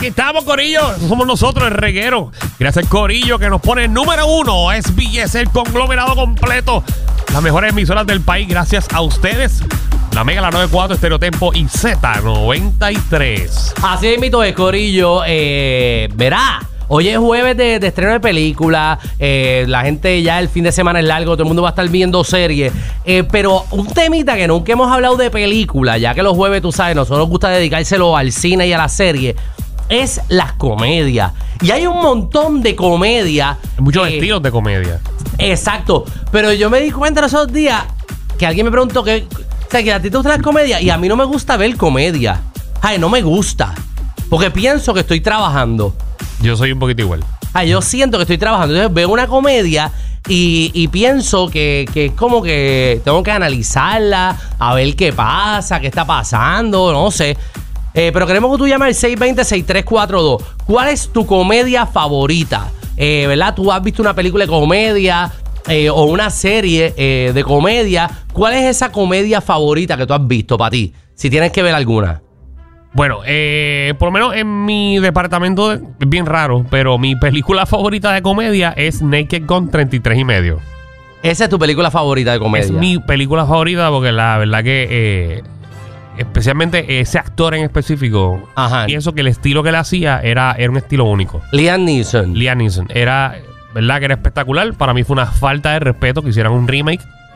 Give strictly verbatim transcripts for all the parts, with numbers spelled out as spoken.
Aquí estamos, Corillo. Somos nosotros, el reguero. Gracias, Corillo, que nos pone número uno. S B S, el conglomerado completo. Las mejores emisoras del país, gracias a ustedes. La Mega, la noventa y cuatro, Estereotempo y Z noventa y tres. Así es, mito de Corillo. Eh, verá. Hoy es jueves de, de estreno de película. Eh, la gente ya el fin de semana es largo. Todo el mundo va a estar viendo series. Eh, pero un temita que nunca hemos hablado de película, ya que los jueves, tú sabes, nosotros nos gusta dedicárselo al cine y a la serie, es las comedias. Y hay un montón de comedia. Muchos eh, estilos de comedia. Exacto. Pero yo me di cuenta en esos días que alguien me preguntó que, o sea, que a ti te gustan las comedias y a mí no me gusta ver comedia. Ay, no me gusta. Porque pienso que estoy trabajando. Yo soy un poquito igual. Ay, yo siento que estoy trabajando. Entonces veo una comedia y, y pienso que, que es como que tengo que analizarla, a ver qué pasa, qué está pasando, no sé. Eh, pero queremos que tú llames al seis dos cero, seis tres cuatro dos. ¿Cuál es tu comedia favorita? Eh, ¿Verdad? ¿Tú has visto una película de comedia eh, o una serie eh, de comedia? ¿Cuál es esa comedia favorita que tú has visto para ti? Si tienes que ver alguna. Bueno, eh, por lo menos en mi departamento es bien raro, pero mi película favorita de comedia es Naked Gun treinta y tres y medio. Esa es tu película favorita de comedia. Es mi película favorita porque la verdad que eh, especialmente ese actor en específico, Ajá. pienso que el estilo que él hacía era, era un estilo único. Liam Neeson. Liam Neeson. Era, verdad que era espectacular. Para mí fue una falta de respeto que hicieran un remake.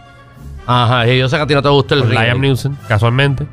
Ajá, y yo sé que a ti no te gustó el Con remake. Liam Neeson, casualmente.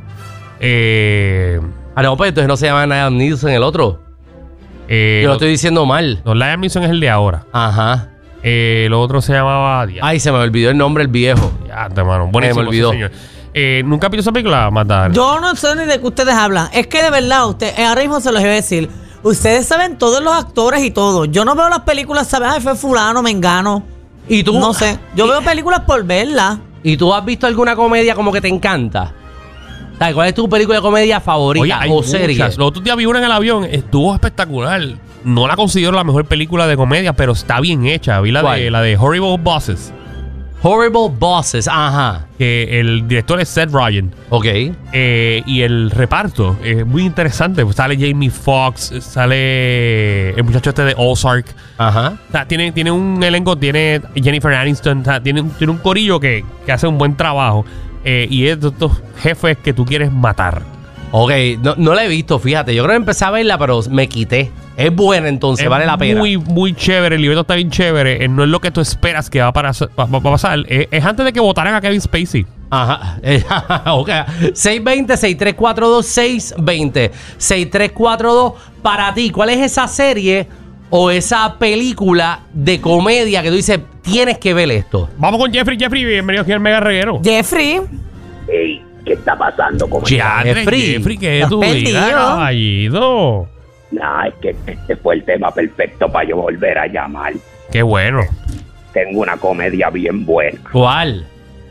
Eh... Ah, no, pues entonces no se llama Liam Neeson el otro. Eh, Yo lo lo estoy diciendo mal. no, Liam Neeson es el de ahora. Ajá. Eh, lo otro se llamaba... Ay, se me olvidó el nombre, el viejo. Ya, hermano. Buenísimo, Me olvidó. sí, señor. Eh, ¿Nunca has visto esa película, Matar? Yo no sé ni de qué ustedes hablan. Es que de verdad, usted, ahora mismo se los iba a decir. Ustedes saben todos los actores y todo. Yo no veo las películas, ¿sabes? Ay, fue fulano, mengano. ¿Y tú? No sé. Yo ¿Y, veo películas por verlas. ¿Y tú has visto alguna comedia como que te encanta? ¿Sabes? ¿Cuál es tu película de comedia favorita? Oye, hay o serie? muchas. Los otros días vi una en el avión. Estuvo espectacular. No la considero la mejor película de comedia, pero está bien hecha. Vi la ¿Cuál? de, la de Horrible Bosses. Horrible Bosses, ajá. Que el director es Seth Rogen. Ok. Eh, y el reparto es muy interesante. Sale Jamie Foxx, sale el muchacho este de Ozark. Ajá. O sea, tiene, tiene un elenco, tiene Jennifer Aniston, o sea, tiene, un- tiene un corillo que, que hace un buen trabajo. Eh, y es de estos jefes que tú quieres matar. Ok, no, no la he visto, fíjate. Yo creo que empecé a verla, pero me quité. Es buena entonces, Es vale la pena. muy, muy chévere. El libreto está bien chévere. Eh, no es lo que tú esperas que va a, para- va- va a pasar. Eh, es antes de que votaran a Kevin Spacey. Ajá. Eh, ok. seis dos cero, seis tres cuatro dos, seis dos cero, seis tres cuatro dos. Para ti, ¿cuál es esa serie o esa película de comedia que tú dices, tienes que ver esto? Vamos con Jeffrey. Jeffrey, bienvenido aquí al Mega Reguero. Jeffrey. Ey, ¿qué está pasando? ¿Cómo Ya, estás? Jeffrey, Jeffrey, ¿qué es Estás tu vida, perdido. caballito? Nah, es que este fue el tema perfecto para yo volver a llamar. Qué bueno. Tengo una comedia bien buena. ¿Cuál?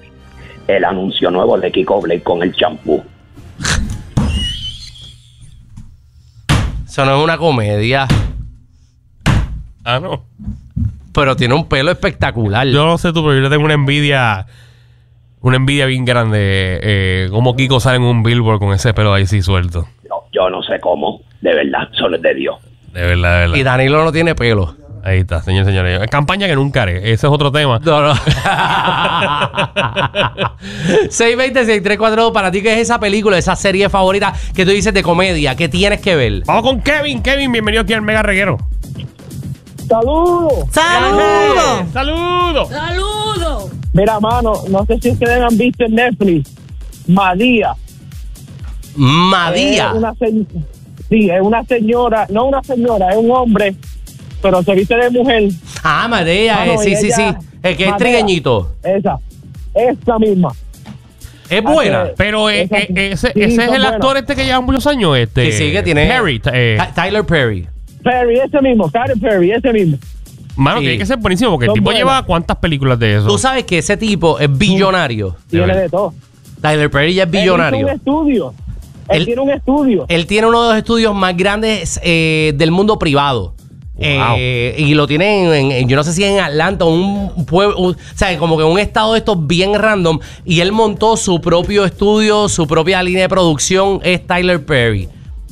El anuncio nuevo de Kiko Blade con el champú. Eso no es una comedia, Ah, no. pero tiene un pelo espectacular. Yo no sé tú, pero yo le tengo una envidia. Una envidia bien grande. Eh, como Kiko sale en un billboard con ese pelo ahí sí suelto. No, yo no sé cómo, de verdad, solo es de Dios. De verdad, de verdad. Y Danilo no tiene pelo. Ahí está, señor, señores. Es campaña que nunca haré. Ese es otro tema. No, no. seis dos cero, seis tres cuatro dos. Para ti, ¿qué es esa película, esa serie favorita que tú dices de comedia? ¿Qué tienes que ver? Vamos con Kevin. Kevin, bienvenido aquí al Mega Reguero. ¡Saludos! ¡Saludos! ¡Saludos! ¡Saludos! Mira, mano, no sé si ustedes han visto en Netflix Madía. Madía. Es una se- sí, es una señora, no una señora, es un hombre, pero se viste de mujer. Ah, Madea, Mano, eh, sí, y sí, ella- sí. El que es Madea. trigueñito. Esa, esa misma. Es buena. Hace- Pero eh, Esa- eh, ese, sí, ese es son el actor buenas. este que lleva muchos años. Este, Que sí, que tiene. Perry. eh, Ty- Tyler Perry. Perry, ese mismo, Tyler Perry, ese mismo. mano, Sí. tiene que ser buenísimo porque el Son tipo buenas. lleva cuántas películas de eso. Tú sabes que ese tipo es billonario. Tiene verdad. de todo. Tyler Perry ya es Él hizo billonario. un estudio. Él, Él- tiene un estudio. Él tiene uno de los estudios más grandes eh, del mundo privado. Eh, y lo tiene en, en- yo no sé si en Atlanta, un pueblo, un- o sea, como que un estado de estos bien random. Y él montó su propio estudio, su propia línea de producción, es Tyler Perry.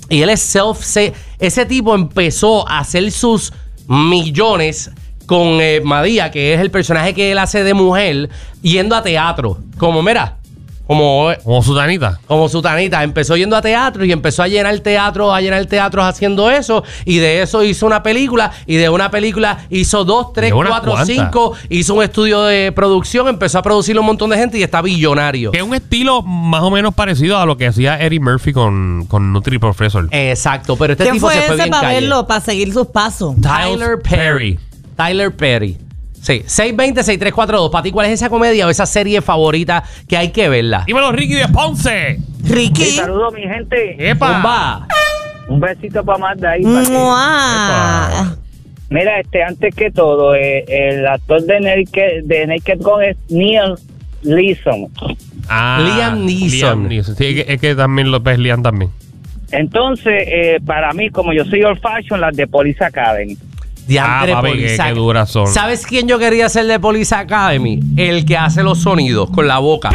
Y él es self... Ese tipo empezó a hacer sus millones con eh, Madea, que es el personaje que él hace de mujer, yendo a teatro. Como, mira, como... Como Sutanita. Como Sutanita. Empezó yendo a teatro y empezó a llenar teatro, a llenar teatros haciendo eso. Y de eso hizo una película. Y de una película hizo dos, tres, cuatro, cinco. Hizo un estudio de producción. Empezó a producir un montón de gente y está billonario. Que es un estilo más o menos parecido a lo que hacía Eddie Murphy con, con Nutri Professor. Exacto. Pero este ¿Quién tipo fue se fue ese bien para calle. verlo, para seguir sus pasos? Tyler Perry. Tyler Perry. Sí, seis dos cero, seis tres cuatro dos. Para ti, ¿cuál es esa comedia o esa serie favorita que hay que verla? Dímelo, Ricky de Ponce. Ricky. Sí, saludos, mi gente. ¡Epa! Zumba. Un besito para Magda ahí. para que- ¡Mua! Mira, este, antes que todo, eh, el actor de Naked, de Naked Gun es Neil Leeson. Ah, Liam Neeson. Liam Neeson. Sí, es que, es que también lo ves Liam también. Entonces, eh, para mí, como yo soy old fashion, las de Police Academy. Diantre, Ah, papi, Police qué- qué Ac- duras son. ¿Sabes quién yo quería ser de Police Academy? El que hace los sonidos con la boca.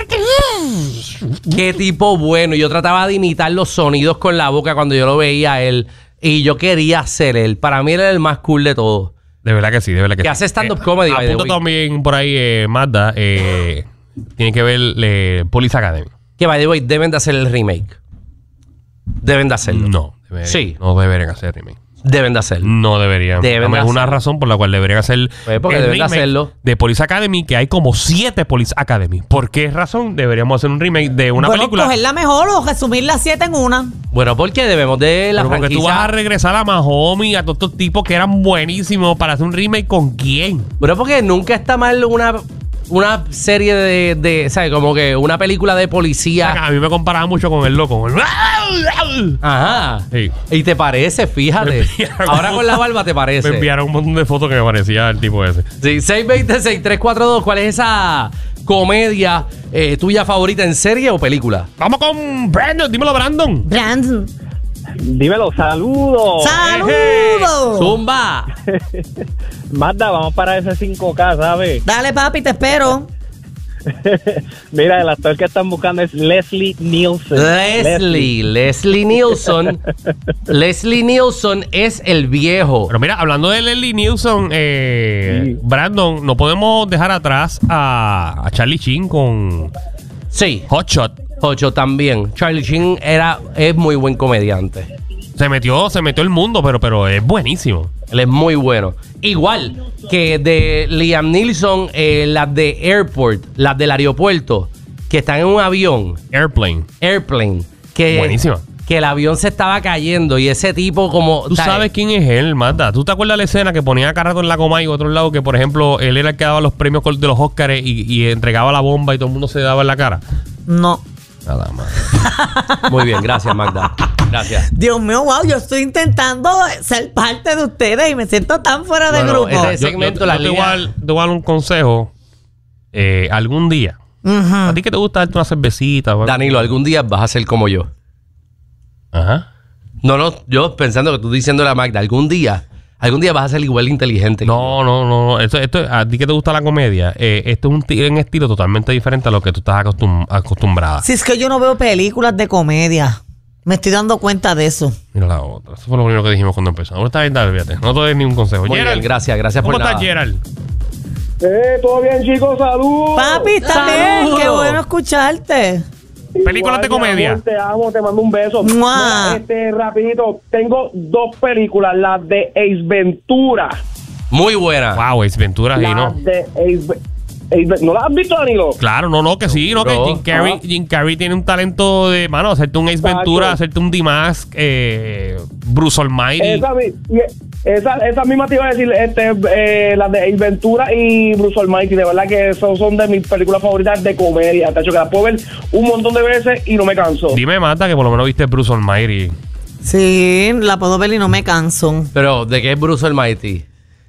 Qué tipo bueno. Yo trataba de imitar los sonidos con la boca cuando yo lo veía a él. Y yo quería ser él. Para mí él era el más cool de todos. De verdad que sí, de verdad que Que sí. hace stand-up comedy, by the Apunta way. también por ahí, eh, Magda. Eh, tiene que ver eh, Police Academy. Que, by the way, deben de hacer el remake. Deben de hacerlo. No. Deberían, Sí. No deberían hacer remake. Deben de hacerlo. No deberían. Deben Dame de una hacerlo. razón por la cual deberían hacer Pues porque el deben de remake hacerlo. de Police Academy, que hay como siete Police Academy. ¿Por qué razón deberíamos hacer un remake de una bueno, película? coger la mejor o resumir las siete en una. Bueno, porque debemos de la Pero porque franquicia. tú vas a regresar a Mahomes, a todos estos tipos que eran buenísimos para hacer un remake con quién. Bueno, porque nunca está mal una, una serie de, de, ¿sabes? Como que una película de policía. A mí me comparaba mucho con el loco. con el- Ajá. Sí. Y te parece, Me fíjate. enviaron- Ahora con la barba te parece. Me enviaron un montón de fotos que me parecía el tipo ese. Sí, seis dos cero, seis tres cuatro dos. ¿Cuál es esa comedia eh, tuya favorita en serie o película? Vamos con Brandon. Dímelo, Brandon. Brandon. Dímelo, saludos. ¡Saludos! Zumba. Magda, vamos para ese cinco K, ¿sabes? Dale, papi, te espero. Mira, el actor que están buscando es Leslie Nielsen. Leslie, Leslie Nielsen. Leslie Nielsen es el viejo. Pero mira, hablando de Leslie Nielsen, eh, Sí. Brandon, no podemos dejar atrás a, a Charlie Sheen con Sí, Hot Shot. Ocho también. Charlie Sheen era, es muy buen comediante. Se metió, se metió el mundo, pero, pero es buenísimo. Él es muy bueno. Igual que de Liam Neeson, eh, las de Airport, las del aeropuerto, que están en un avión, Airplane. Airplane, que, Buenísima. que el avión se estaba cayendo y ese tipo como... Tú sabes quién es él, Magda. ¿Tú te acuerdas la escena que ponía cada rato en la coma y otro lado que, por ejemplo, él era el que daba los premios col- de los Oscars y, y entregaba la bomba y todo el mundo se daba en la cara? No. Nada más. Muy bien, gracias Magda. Gracias. Dios mío, wow, yo estoy intentando ser parte de ustedes y me siento tan fuera de No, no, grupo. ese- Yo, segmento, yo- la yo te, voy línea- a dar, te voy a dar un consejo. Eh, algún día. Ujú. ¿A ti que te gusta darte una cervecita? ¿verdad? Danilo, algún día vas a ser como yo. Ajá. No, no, yo pensando que tú diciéndole a Magda, algún día, algún día vas a ser igual de inteligente. que No, no, no. no. Esto, esto, a ti que te gusta la comedia, eh, esto es un, ti- un estilo totalmente diferente a lo que tú estás acostum- acostumbrada. Si es que yo no veo películas de comedia. Me estoy dando cuenta de eso. Mira la otra. Eso fue lo primero que dijimos cuando empezamos. No está bien, dale, fíjate. No te doy ningún consejo. Muy Gerald, bien, gracias, gracias ¿cómo por estás, nada. Gerald? Eh, todo bien, chicos, saludos. Papi, está bien. ¡Saludos! Qué bueno escucharte. Películas de Igual, mi comedia. amor, te amo, te mando un beso. ¡Mua! Mira, Este, rapidito, tengo dos películas, las de Ace Ventura. Muy buena. Wow, Ace Ventura, sí, Las ¿no? de Ace, Ve- Ace Ve- ¿No las has visto, Danilo? Claro, no, no, que sí, no, que Bro. Jim Carrey, Ajá. Jim Carrey tiene un talento de, mano, hacerte un Ace Exacto. Ventura, hacerte un D-Mask, eh, Bruce Almighty. Esa, mi- y- esa, esa misma te iba a decir, este, eh, las de Ace Ventura y Bruce Almighty, de verdad que esos son de mis películas favoritas de comedia. Tacho, que las puedo ver un montón de veces y no me canso. Dime, Mata, que por lo menos viste Bruce Almighty. Sí, la puedo ver y no me canso. Pero, ¿de qué es Bruce Almighty?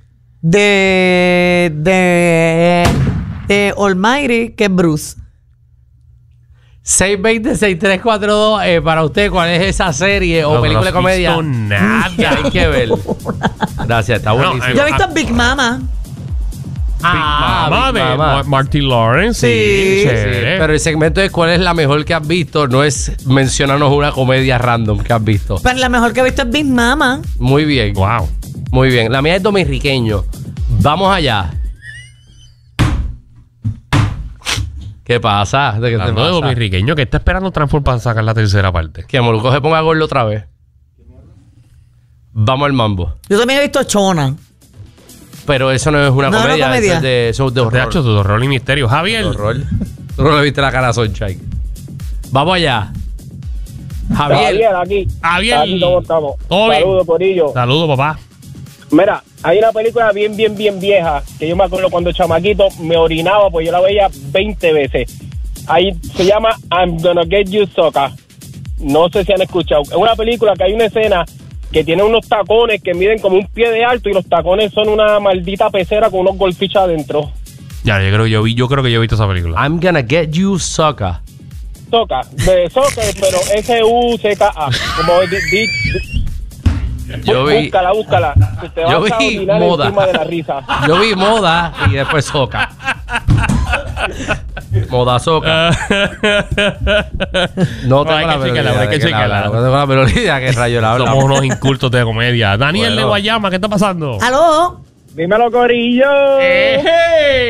De. De. De Almighty, que es Bruce. seis dos cero, seis tres cuatro dos, eh, para usted, ¿cuál es esa serie o No, película no de comedia has visto nada. que hay que ver? Gracias, está No, buenísimo. Yo he Ah. visto Big Mama. Ah, Big Mama Big de Mama. Ma- Martin Lawrence. Sí, Sí. Sí, chévere. pero el segmento es cuál es la mejor que has visto, no es mencionarnos una comedia random que has visto. Pero la mejor que he visto es Big Mama. Muy bien, Wow. muy bien. La mía es dominiqueño. Vamos allá. ¿Qué pasa? ¿De qué te Hablando de pasa? dominiqueño, que está esperando Transform para sacar la tercera parte. Que Moluco se ponga gordo otra vez. Vamos al mambo. Yo también he visto Chona. Pero eso no es una No, no comedia, comedia. eso es de, eso es de De horror. hecho, tu horror y misterio. Javier. horror. Tú no le viste la cara a Sunshine. Vamos allá. Javier. Javier, aquí. Javier. Aquí todos estamos. Todo bien. Saludos, Corillo. Saludos, papá. Mira, hay una película bien, bien, bien vieja que yo me acuerdo cuando chamaquito me orinaba, pues yo la veía veinte veces. Ahí se llama I'm Gonna Get You Sucker. No sé si han escuchado. Es una película que hay una escena que tiene unos tacones que miden como un pie de alto y los tacones son una maldita pecera con unos golfichas adentro. Ya, yo creo, yo, vi, yo creo que yo he visto esa película. I'm gonna get you, sucker. Soca, de soccer, pero S U C K A. Como di, di- Yo vi, búscala, búscala. Que te yo vas a vi orinar moda. encima de la risa. yo vi moda y después soca. Moda soca. No tengo hay la que menor chequearla, idea hay de que qué chequearla. habla. No tengo la menor idea que rayo la habla. Somos unos incultos de comedia. Daniel Bueno. de Guayama, ¿qué está pasando? ¿Aló? Dímelo, Corillo. ¡Ejé!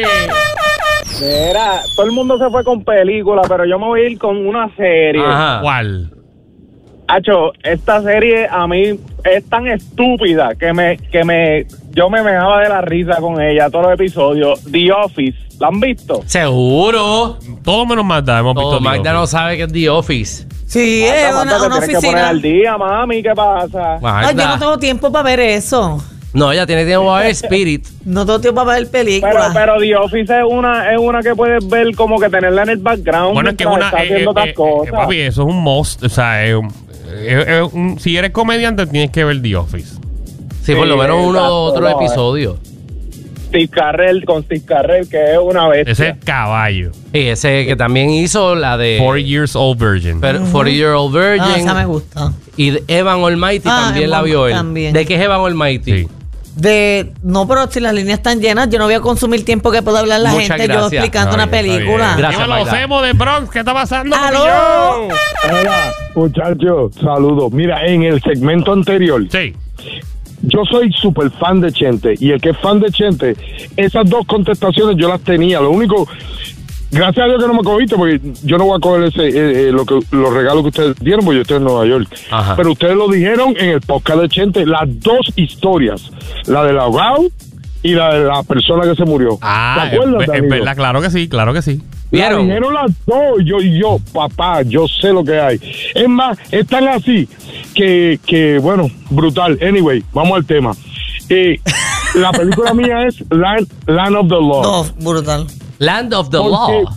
Mira, todo el mundo se fue con película, pero yo me voy a ir con una serie. Ajá. ¿Cuál? Hacho, esta serie a mí es tan estúpida que me, que me, yo me mejaba de la risa con ella, todos los episodios. The Office, ¿la han visto? Seguro. Todo menos Magda hemos Todo visto. Magda The no Office. sabe que es The Office. Sí, Marta, es Marta, una, te una tienes que poner oficina. al día, mami, ¿qué pasa? Magda. Ay, yo no tengo tiempo para ver eso. No, ella tiene tiempo para ver Spirit. No tengo tiempo para ver Pero, películas. pero The Office es una, es una que puedes ver como que tenerla en el background Bueno, es que mientras una. estás eh, haciendo eh, otras eh, cosas. eh, papi, eso es un must. O sea, es un- es- es un- si eres comediante, tienes que ver The Office. Sí, por lo Sí, menos uno exacto, o otro no, eh. episodio. Steve Carrell con Steve Carrell, que es una bestia. Ese es caballo. Y ese que también hizo la de Four Years Old Virgin. forty Year Old Ah, Virgin. esa me gusta. Y de Evan Almighty Ah, también la Evan vio él. también. ¿De qué es Evan Almighty? Sí. De, no, pero si las líneas están llenas, yo no voy a consumir tiempo que pueda hablar la Muchas gente yo gracias. explicando Está una bien, está película. bien. Gracias, Dímelo, Magda. Semo de Bronx, ¿qué está pasando? ¡Aló! corillo? Hola, muchachos, saludos. Mira, en el segmento anterior, Sí. yo soy súper fan de Chente, y el que es fan de Chente, esas dos contestaciones yo las tenía. Lo único, gracias a Dios que no me cogiste, porque yo no voy a coger ese, eh, eh, lo que, los regalos que ustedes dieron, porque yo estoy en Nueva York. Ajá. Pero ustedes lo dijeron en el podcast de Chente, las dos historias, la del ahogado y la de la persona que se murió. Ah, ¿Te acuerdas, es, es Danilo? verdad, claro que sí, claro que sí. La ¿Vieron? dijeron las dos, yo y yo, papá, yo sé lo que hay. Es más, es tan así que, que bueno, brutal. Anyway, vamos al tema. Eh, la película mía es Land, Land of the Lost. No, brutal. Land of the ¿Por Law. qué?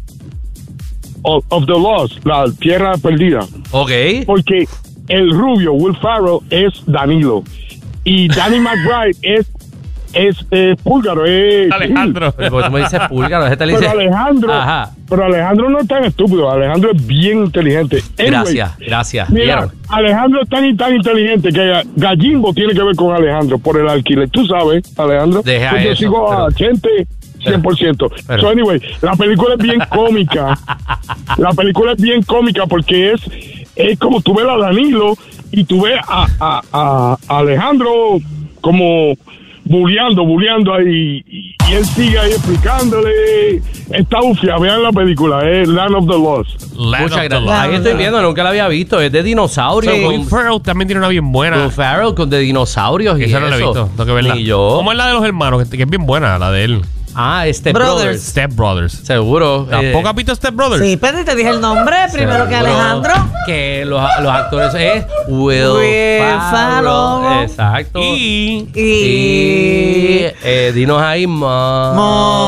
Of, of the Lost, la tierra perdida. Ok. Porque el rubio, Will Ferrell, es Danilo. Y Danny McBride es, es eh, Púlgaro, es Alejandro. Pero porque tú me dices púlgaro, este le Pero dice. Alejandro, Ajá. pero Alejandro no es tan estúpido, Alejandro es bien inteligente. Anyway, Gracias, gracias. Mira, ¿Vieron? Alejandro es tan y tan inteligente que Gallimbo tiene que ver con Alejandro por el alquiler. Tú sabes, Alejandro. Deja Pues yo eso, sigo a pero- Chente cien por ciento. pero- So, anyway, la película es bien cómica. La película es bien cómica porque es, es como tú ves a Danilo y tú ves a, a, a- a Alejandro como bulleando, bulleando ahí. Y, y él sigue ahí explicándole. Está ufia, vean la película, es Land of the Lost. Land Muchas of the gracias. Lost. Ahí estoy viendo, nunca la había visto. Es de dinosaurios. Sí, con, Will Ferrell también tiene una bien buena. con Farrell, con de dinosaurios. Y Esa no la he eso. visto, tengo que verla. Ni yo. ¿Cómo es la de los hermanos? Que, que es bien buena, la de él. Ah, Step Brothers. Brothers. Step Brothers. Seguro. ¿Tampoco eh, has visto Step Brothers? Sí, pero te dije el nombre primero que seguro Alejandro. Que los, los actores es Will, Will Ferrell. Ferrell. Exacto. Y... Y. Y, eh, dinos ahí más.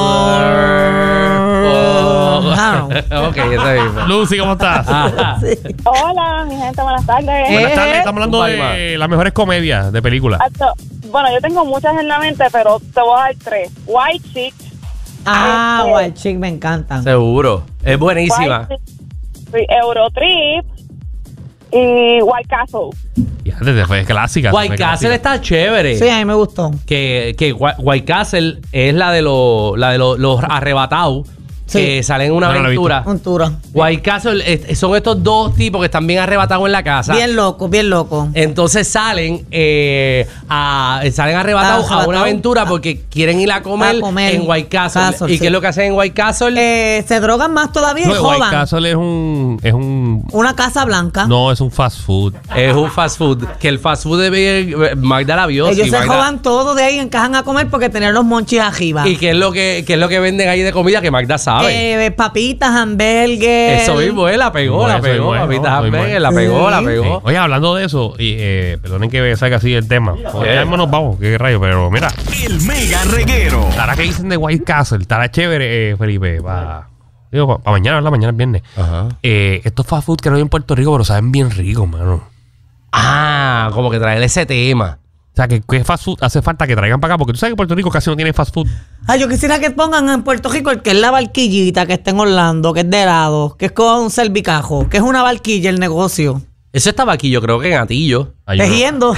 More. Ok, esa misma. Lucy, ¿cómo estás? Ajá. Hola, mi gente, buenas tardes. Buenas Eh, tardes, estamos hablando un de par las mejores comedias de películas. Hacho, Bueno, yo tengo muchas en la mente, pero te voy a dar tres. White Chick. Ah, Este- White Chick me encantan. Seguro. Es buenísima. White Chick, sí, Eurotrip. Y White Castle. Ya, desde fue clásica. White fue Castle clásica. está chévere. Sí, a mí me gustó. Que, que Whi- White Castle es la de los la de los, los arrebatados Sí. que salen en una No, no la he aventura. Un tour. White Castle es- son estos dos tipos que están bien arrebatados en la casa. Bien loco, bien loco. Entonces salen eh, a, salen arrebatados Ah, a una arrebatado. aventura porque quieren ir a comer, A comer. en White Castle. Castle, ¿Y sí. qué es lo que hacen en White Castle? Eh, se drogan más todavía y No, White jodan. Castle es un. Es un. Una casa blanca. No, es un fast food. Es un fast food. Que el fast food de Magda la vio. Ellos sí, se Magda- jodan todo de ahí, encajan a comer porque tenían los monchis arriba. ¿Y qué es lo que, qué es lo que venden ahí de comida que Magda sabe? Eh, papitas, hamburgues. Eso mismo, eh, la pegó, Bueno, la eso pegó. mismo, Papitas eso mismo. hamburgues, la pegó, la Sí. pegó. Sí. Oye, hablando de eso, y eh, perdonen que salga así el tema. Ya mismo nos vamos, qué rayo, pero mira. El Mega Reguero. Ahora que dicen de White Castle, estará chévere, eh, Felipe, para. Digo, para mañana, ¿verdad? Mañana es viernes. Ajá. Eh, estos fast food que no hay en Puerto Rico, pero saben bien ricos, mano. Ah, como que traer ese tema. O sea, que, que fast food hace falta que traigan para acá, porque tú sabes que Puerto Rico casi no tiene fast food. Ay, yo quisiera que pongan en Puerto Rico el que es la barquillita que está en Orlando, que es de helado, que es con un cervicajo, que es una barquilla el negocio. Eso estaba aquí, yo creo que en Atillo. Ay, yo no- Tejiendo.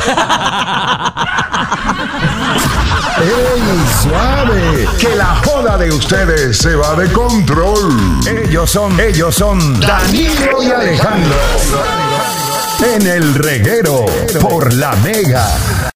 ¡Ey, suave! Que la joda de ustedes se va de control. Ellos son, ellos son Danilo y Alejandro. En el reguero por la Mega.